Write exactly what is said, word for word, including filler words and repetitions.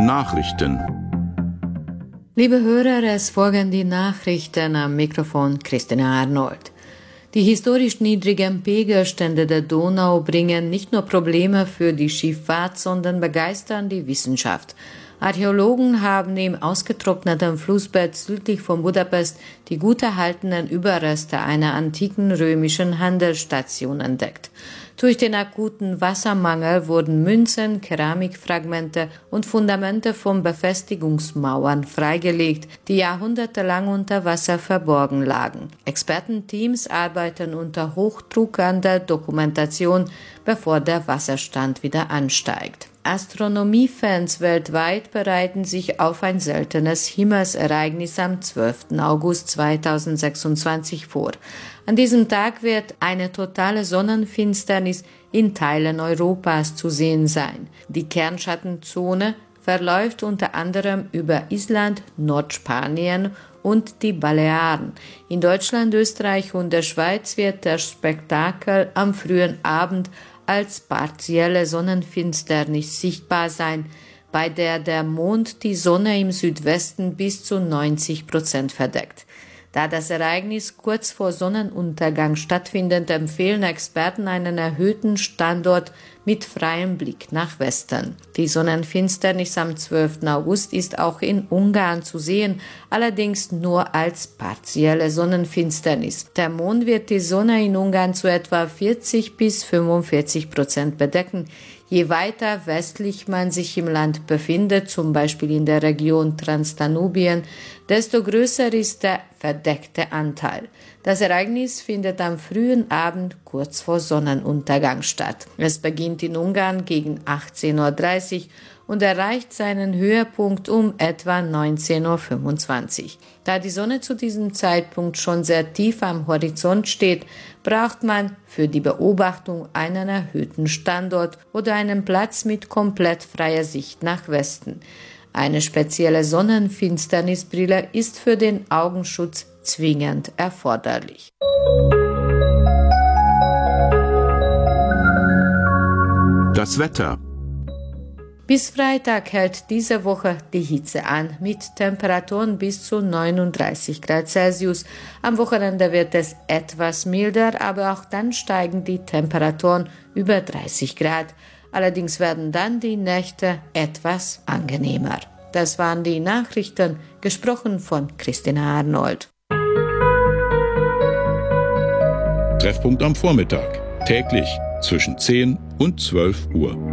Nachrichten. Liebe Hörer, es folgen die Nachrichten, am Mikrofon Christina Arnold. Die historisch niedrigen Pegelstände der Donau bringen nicht nur Probleme für die Schifffahrt, sondern begeistern die Wissenschaft. Archäologen haben im ausgetrockneten Flussbett südlich von Budapest die gut erhaltenen Überreste einer antiken römischen Handelsstation entdeckt. Durch den akuten Wassermangel wurden Münzen, Keramikfragmente und Fundamente von Befestigungsmauern freigelegt, die jahrhundertelang unter Wasser verborgen lagen. Expertenteams arbeiten unter Hochdruck an der Dokumentation, bevor der Wasserstand wieder ansteigt. Astronomiefans weltweit bereiten sich auf ein seltenes Himmelsereignis am zwölften August zweitausendsechsundzwanzig vor. An diesem Tag wird eine totale Sonnenfinsternis in Teilen Europas zu sehen sein. Die Kernschattenzone verläuft unter anderem über Island, Nordspanien und die Balearen. In Deutschland, Österreich und der Schweiz wird das Spektakel am frühen Abend als partielle Sonnenfinsternis sichtbar sein, bei der der Mond die Sonne im Südwesten bis zu neunzig Prozent verdeckt. Da das Ereignis kurz vor Sonnenuntergang stattfindet, empfehlen Experten einen erhöhten Standort mit freiem Blick nach Westen. Die Sonnenfinsternis am zwölften August ist auch in Ungarn zu sehen, allerdings nur als partielle Sonnenfinsternis. Der Mond wird die Sonne in Ungarn zu etwa vierzig bis fünfundvierzig Prozent bedecken. Je weiter westlich man sich im Land befindet, zum Beispiel in der Region Transdanubien, desto größer ist der verdeckte Anteil. Das Ereignis findet am frühen Abend kurz vor Sonnenuntergang statt. Es beginnt in Ungarn gegen achtzehn Uhr dreißig und erreicht seinen Höhepunkt um etwa neunzehn Uhr fünfundzwanzig. Da die Sonne zu diesem Zeitpunkt schon sehr tief am Horizont steht, braucht man für die Beobachtung einen erhöhten Standort oder einen Platz mit komplett freier Sicht nach Westen. Eine spezielle Sonnenfinsternisbrille ist für den Augenschutz zwingend erforderlich. Das Wetter. Bis Freitag hält diese Woche die Hitze an, mit Temperaturen bis zu neununddreißig Grad Celsius. Am Wochenende wird es etwas milder, aber auch dann steigen die Temperaturen über dreißig Grad. Allerdings werden dann die Nächte etwas angenehmer. Das waren die Nachrichten, gesprochen von Christina Arnold. Treffpunkt am Vormittag, täglich zwischen zehn und zwölf Uhr.